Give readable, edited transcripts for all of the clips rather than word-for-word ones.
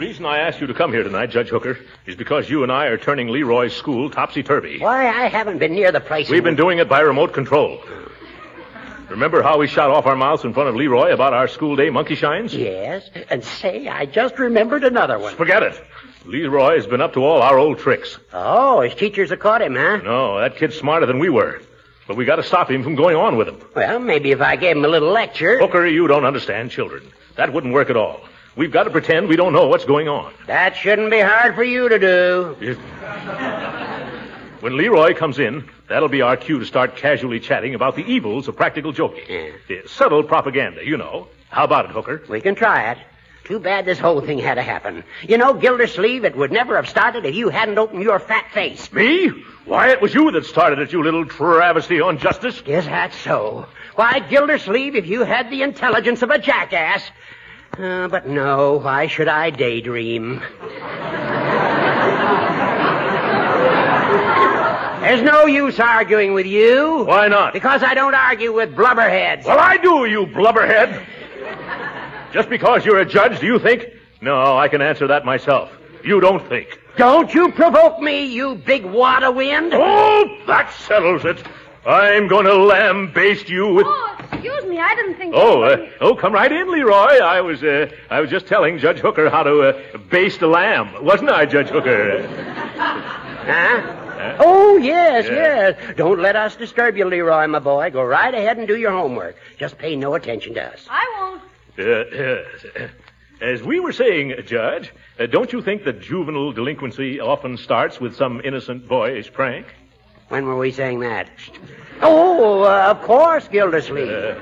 reason I asked you to come here tonight, Judge Hooker, is because you and I are turning Leroy's school topsy-turvy. Why, I haven't been near the place. We've been doing it by remote control. Remember how we shot off our mouths in front of Leroy about our school day monkey shines? Yes, and say, I just remembered another one. Forget it. Leroy's been up to all our old tricks. Oh, his teachers have caught him, huh? No, that kid's smarter than we were. But we got to stop him from going on with him. Well, maybe if I gave him a little lecture. Hooker, you don't understand children. That wouldn't work at all. We've got to pretend we don't know what's going on. That shouldn't be hard for you to do. When Leroy comes in, that'll be our cue to start casually chatting about the evils of practical joking. Yeah. Subtle propaganda, you know. How about it, Hooker? We can try it. Too bad this whole thing had to happen. You know, Gildersleeve, it would never have started if you hadn't opened your fat face. Me? Why, it was you that started it, you little travesty on justice. Is that so? Why, Gildersleeve, if you had the intelligence of a jackass. But no, why should I daydream? There's no use arguing with you. Why not? Because I don't argue with blubberheads. Well, I do, you blubberhead. Just because you're a judge, do you think? No, I can answer that myself. You don't think. Don't you provoke me, you big wad of wind. Oh, that settles it. I'm going to lambaste you with... Oh, excuse me, I didn't think... Come right in, Leroy. I was just telling Judge Hooker how to baste a lamb. Wasn't I, Judge Hooker? Huh? Oh, yes. Don't let us disturb you, Leroy, my boy. Go right ahead and do your homework. Just pay no attention to us. I won't. As we were saying, Judge, don't you think that juvenile delinquency often starts with some innocent boyish prank? When were we saying that? Oh, of course, Gildersleeve.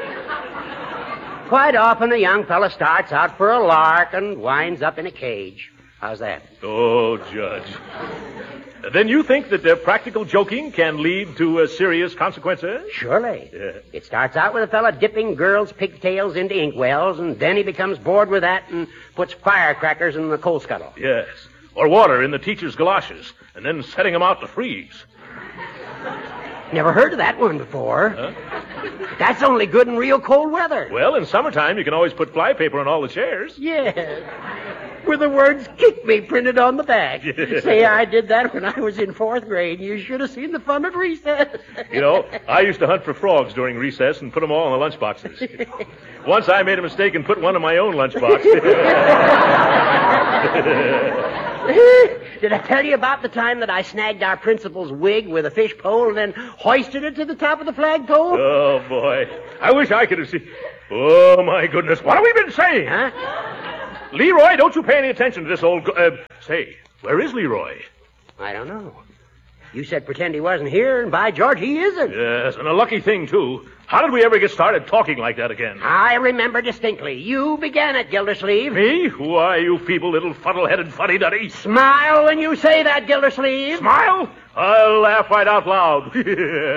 Quite often a young fella starts out for a lark and winds up in a cage. How's that? Oh, Judge. Then you think that practical joking can lead to serious consequences? Surely. It starts out with a fella dipping girls' pigtails into inkwells, and then he becomes bored with that and puts firecrackers in the coal scuttle. Yes. Or water in the teacher's galoshes, and then setting them out to freeze. Never heard of that one before. Huh? That's only good in real cold weather. Well, in summertime, you can always put flypaper on all the chairs. Yes. With the words "kick me" printed on the back. Say, I did that when I was in 4th grade. You should have seen the fun at recess. You know, I used to hunt for frogs during recess and put them all in the lunchboxes. Once I made a mistake and put one in my own lunchbox. Did I tell you about the time that I snagged our principal's wig with a fish pole and then hoisted it to the top of the flagpole? Oh, boy. I wish I could have seen... Oh, my goodness. What have we been saying? Huh? Leroy, don't you pay any attention to this old... Say, where is Leroy? I don't know. You said pretend he wasn't here, and by George, he isn't. Yes, and a lucky thing, too. How did we ever get started talking like that again? I remember distinctly. You began it, Gildersleeve. Me? Why, you feeble little fuddle-headed fuddy-duddy. Smile when you say that, Gildersleeve. Smile? I'll laugh right out loud.